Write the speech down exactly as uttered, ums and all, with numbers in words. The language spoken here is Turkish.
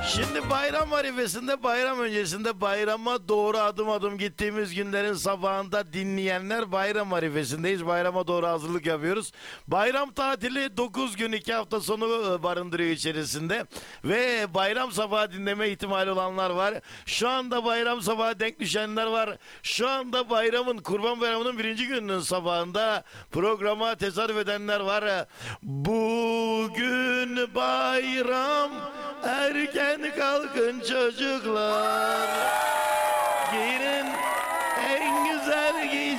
Şimdi bayram arifesinde, bayram öncesinde bayrama doğru adım adım gittiğimiz günlerin sabahında dinleyenler, bayram arifesindeyiz. Bayrama doğru hazırlık yapıyoruz. Bayram tatili dokuz gün iki hafta sonu barındırıyor içerisinde. Ve bayram sabahı dinleme ihtimali olanlar var. Şu anda bayram sabahı denk düşenler var. Şu anda bayramın, Kurban Bayramı'nın birinci gününün sabahında programa tezahür edenler var. Bugün bayram, erken kalkın çocuklar.